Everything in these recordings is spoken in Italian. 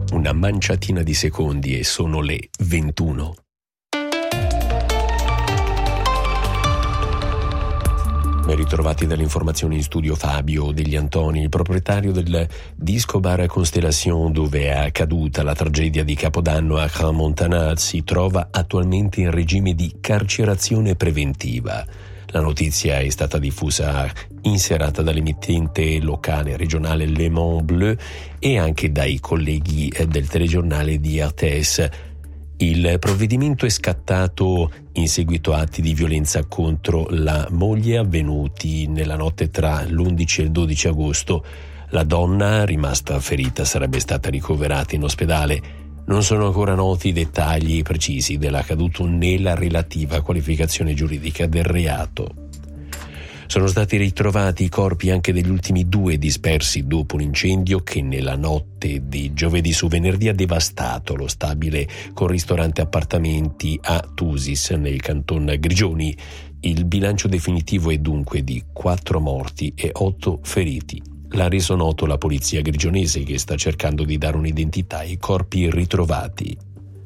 una manciatina di secondi e sono le 21. Ben ritrovati dalle informazioni in studio Fabio Degli Antoni, il proprietario del Disco Bar Constellation dove è accaduta la tragedia di Capodanno a Crans-Montana si trova attualmente in regime di carcerazione preventiva. La notizia è stata diffusa in serata dall'emittente locale regionale Le Mans Bleu e anche dai colleghi del telegiornale di RTS. Il provvedimento è scattato in seguito a atti di violenza contro la moglie avvenuti nella notte tra l'11 e il 12 agosto. La donna, rimasta ferita, sarebbe stata ricoverata in ospedale. Non sono ancora noti i dettagli precisi dell'accaduto né la relativa qualificazione giuridica del reato. Sono stati ritrovati i corpi anche degli ultimi 2 dispersi dopo un incendio che nella notte di giovedì su venerdì ha devastato lo stabile con ristorante appartamenti a Thusis nel canton Grigioni. Il bilancio definitivo è dunque di 4 morti e 8 feriti. L'ha reso noto la polizia grigionese che sta cercando di dare un'identità ai corpi ritrovati.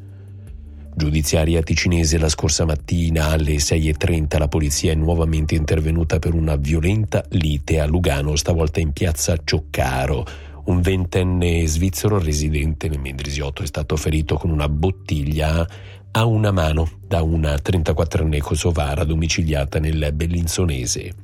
Giudiziaria ticinese la scorsa mattina alle 6:30 la polizia è nuovamente intervenuta per una violenta lite a Lugano, stavolta in piazza Cioccaro. Un 20enne svizzero residente nel Mendrisiotto è stato ferito con una bottiglia a una mano da una 34enne kosovara domiciliata nel Bellinzonese.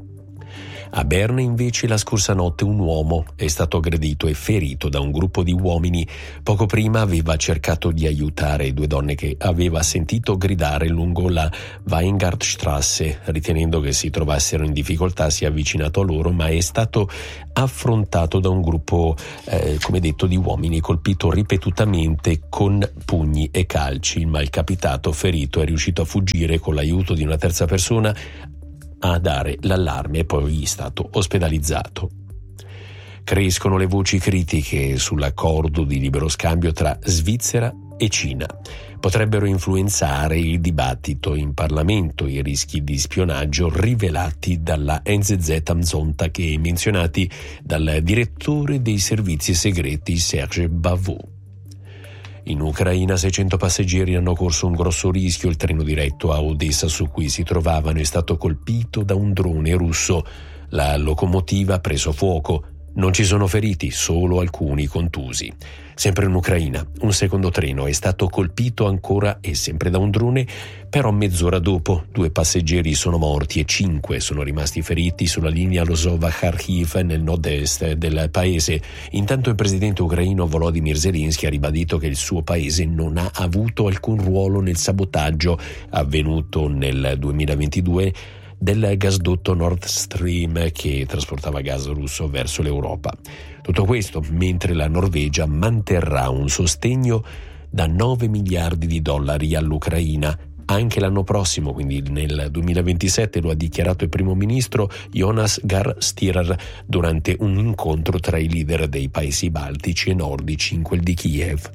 A Berna invece la scorsa notte un uomo è stato aggredito e ferito da un gruppo di uomini. Poco prima aveva cercato di aiutare 2 donne che aveva sentito gridare lungo la Weingardstrasse. Ritenendo che si trovassero in difficoltà si è avvicinato a loro, ma è stato affrontato da un gruppo, come detto, di uomini, colpito ripetutamente con pugni e calci. Il malcapitato ferito è riuscito a fuggire con l'aiuto di una terza persona a dare l'allarme e poi è stato ospedalizzato. Crescono le voci critiche sull'accordo di libero scambio tra Svizzera e Cina. Potrebbero influenzare il dibattito in Parlamento i rischi di spionaggio rivelati dalla NZZ am Sonntag e menzionati dal direttore dei servizi segreti Serge Bavot. In Ucraina 600 passeggeri hanno corso un grosso rischio. Il treno diretto a Odessa su cui si trovavano è stato colpito da un drone russo. La locomotiva ha preso fuoco. Non ci sono feriti, solo alcuni contusi. Sempre in Ucraina, un secondo treno è stato colpito ancora e sempre da un drone, però mezz'ora dopo 2 passeggeri sono morti e 5 sono rimasti feriti sulla linea Lozova-Kharkiv nel nord-est del paese. Intanto il presidente ucraino Volodymyr Zelensky ha ribadito che il suo paese non ha avuto alcun ruolo nel sabotaggio avvenuto nel 2022 del gasdotto Nord Stream che trasportava gas russo verso l'Europa. Tutto questo mentre la Norvegia manterrà un sostegno da 9 miliardi di dollari all'Ucraina anche l'anno prossimo, quindi nel 2027, lo ha dichiarato il primo ministro Jonas Gahr Støre durante un incontro tra i leader dei paesi baltici e nordici in quel di Kiev.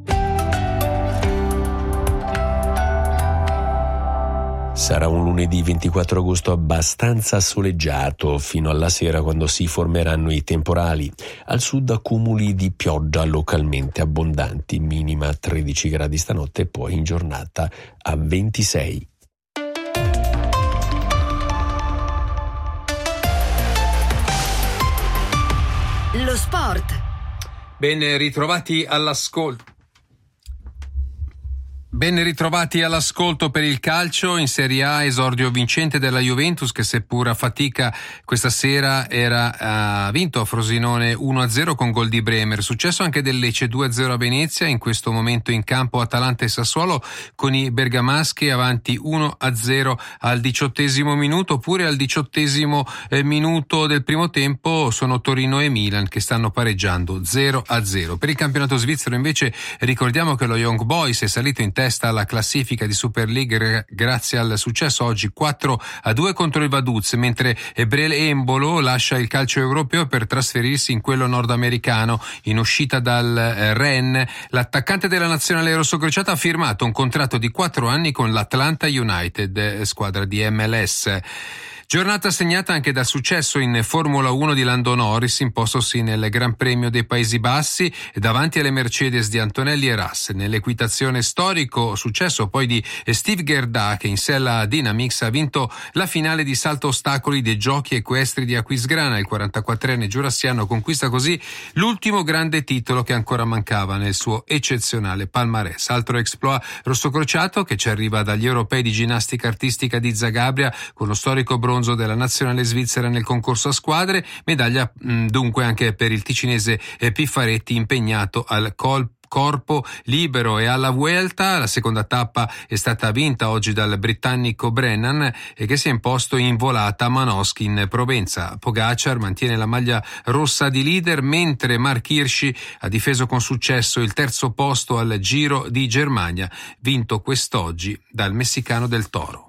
Sarà un lunedì 24 agosto abbastanza soleggiato fino alla sera quando si formeranno i temporali. Al sud accumuli di pioggia localmente abbondanti, minima 13 gradi stanotte e poi in giornata a 26. Lo sport. Ben ritrovati all'ascolto per il calcio. In Serie A esordio vincente della Juventus che seppur a fatica questa sera ha vinto a Frosinone 1-0 con gol di Bremer. Successo anche del Lecce 2-0 a Venezia. In questo momento in campo Atalanta e Sassuolo con i bergamaschi avanti 1-0 al 18° minuto. Oppure al 18° minuto del primo tempo sono Torino e Milan che stanno pareggiando 0-0. Per il campionato svizzero invece ricordiamo che lo Young Boys è salito in testa alla classifica di Super League grazie al successo oggi 4-2 contro il Vaduz, mentre Ebrel Embolo lascia il calcio europeo per trasferirsi in quello nordamericano. In uscita dal Rennes, l'attaccante della nazionale rossogrecciata ha firmato un contratto di 4 anni con l'Atlanta United, squadra di MLS. Giornata segnata anche dal successo in Formula 1 di Lando Norris, impostosi nel Gran Premio dei Paesi Bassi davanti alle Mercedes di Antonelli e Russell. Nell'equitazione storico successo poi di Steve Gerda, che in sella Dynamics ha vinto la finale di salto ostacoli dei giochi equestri di Aquisgrana. Il 44enne giurassiano conquista così l'ultimo grande titolo che ancora mancava nel suo eccezionale palmarès. Altro exploit rossocrociato che ci arriva dagli europei di ginnastica artistica di Zagabria, con lo storico bronzo della nazionale svizzera nel concorso a squadre. Medaglia dunque anche per il ticinese Piffaretti, impegnato al corpo libero. E alla Vuelta la seconda tappa è stata vinta oggi dal britannico Brennan, che si è imposto in volata a Manoschi in Provenza. Pogacar mantiene la maglia rossa di leader, mentre Mark Hirschi ha difeso con successo il terzo posto al Giro di Germania, vinto quest'oggi dal messicano Del Toro.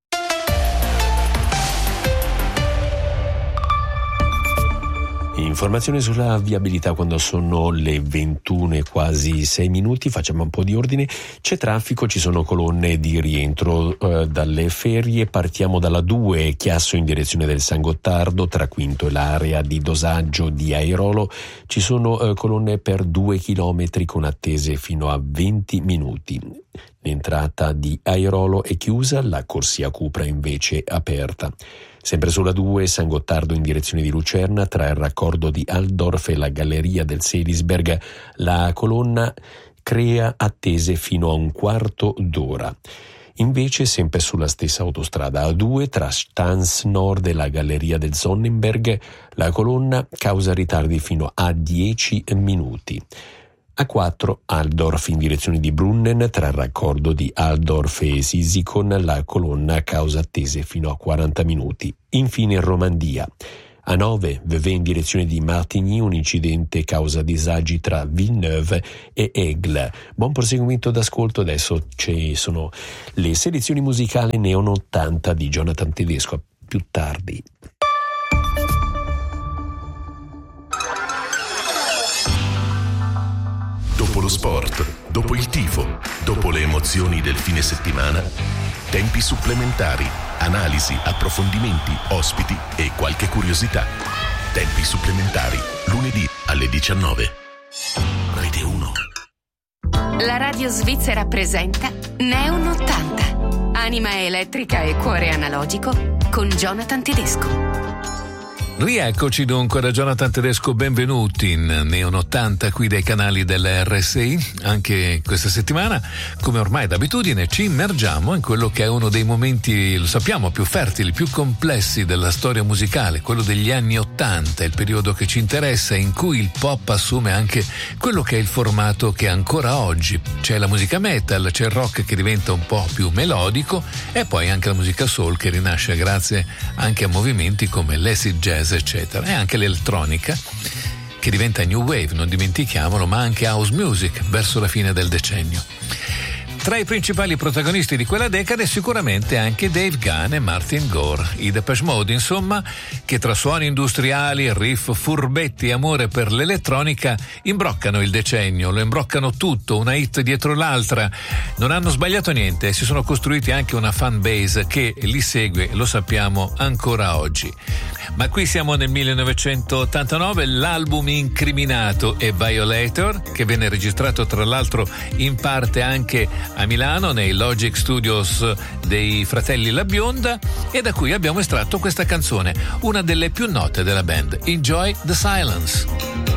Informazioni sulla viabilità quando sono le 21 e quasi 6 minuti. Facciamo un po' di ordine. C'è traffico, ci sono colonne di rientro dalle ferie. Partiamo dalla 2 Chiasso in direzione del San Gottardo, tra Quinto e l'area di dosaggio di Airolo. Ci sono colonne per 2 chilometri con attese fino a 20 minuti. L'entrata di Airolo è chiusa, la corsia Cupra invece aperta. Sempre sulla 2 San Gottardo in direzione di Lucerna, tra il raccordo di Altdorf e la galleria del Selisberg, la colonna crea attese fino a un quarto d'ora. Invece, sempre sulla stessa autostrada A2, tra Stans Nord e la galleria del Sonnenberg, la colonna causa ritardi fino a 10 minuti. A4 Altdorf in direzione di Brunnen, tra il raccordo di Altdorf e Sisikon, la colonna causa attese fino a 40 minuti. Infine Romandia. A9 Vevey in direzione di Martigny, un incidente causa disagi tra Villeneuve e Aigle. Buon proseguimento d'ascolto, adesso ci sono le selezioni musicali Neon 80 di Jonathan Tedesco. A più tardi. Dopo lo sport, dopo il tifo, dopo le emozioni del fine settimana, tempi supplementari, analisi, approfondimenti, ospiti e qualche curiosità. Tempi supplementari, lunedì alle 19. Rete 1. La radio svizzera presenta Neon 80. Anima elettrica e cuore analogico con Jonathan Tedesco. Rieccoci dunque da Jonathan Tedesco, benvenuti in Neon 80 qui dai canali dell'RSI. Anche questa settimana, come ormai d'abitudine, ci immergiamo in quello che è uno dei momenti, lo sappiamo, più fertili, più complessi della storia musicale, quello degli anni 80, il periodo che ci interessa, in cui il pop assume anche quello che è il formato che ancora oggi. C'è la musica metal, c'è il rock che diventa un po' più melodico e poi anche la musica soul che rinasce grazie anche a movimenti come l'acid jazz, eccetera, e anche l'elettronica che diventa new wave, non dimentichiamolo, ma anche house music verso la fine del decennio. Tra i principali protagonisti di quella decade sicuramente anche Dave Gahan e Martin Gore, i Depeche Mode insomma, che tra suoni industriali, riff furbetti e amore per l'elettronica imbroccano il decennio, lo imbroccano tutto, una hit dietro l'altra, non hanno sbagliato niente e si sono costruiti anche una fan base che li segue, lo sappiamo ancora oggi. Ma qui siamo nel 1989, l'album Incriminato e Violator, che venne registrato tra l'altro in parte anche a Milano nei Logic Studios dei fratelli La Bionda, e da cui abbiamo estratto questa canzone, una delle più note della band, Enjoy the Silence.